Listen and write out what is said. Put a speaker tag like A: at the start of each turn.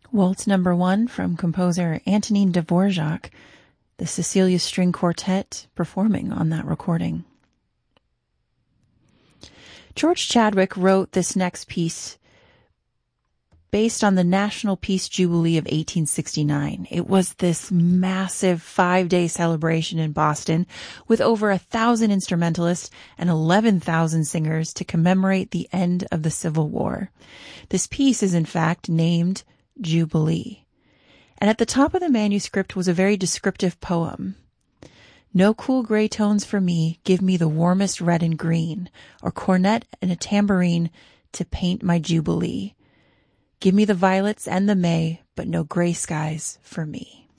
A: Waltz number 1 from composer Antonin Dvorak, the Cecilia String Quartet performing on that recording. George Chadwick wrote this next piece based on the National Peace Jubilee of 1869. It was this massive 5-day celebration in Boston with over 1,000 instrumentalists and 11,000 singers to commemorate the end of the Civil War. This piece is in fact named Jubilee. And at the top of the manuscript was a very descriptive poem. No cool gray tones for me, give me the warmest red and green, or cornet and a tambourine to paint my Jubilee. Give me the violets and the May, but no gray skies for me.